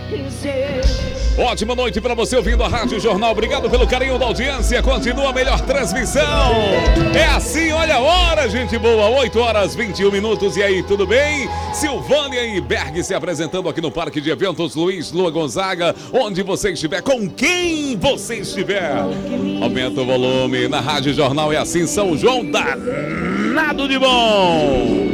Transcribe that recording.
Ótima noite para você ouvindo a Rádio Jornal. Obrigado pelo carinho da audiência. Continua a melhor transmissão. É assim, olha a hora, gente boa. 8h21. E aí, tudo bem? Silvânia e Berg se apresentando aqui no Parque de Eventos Luiz Lua Gonzaga. Onde você estiver, com quem você estiver. Aumenta o volume. Na Rádio Jornal é assim, São João danado de bom.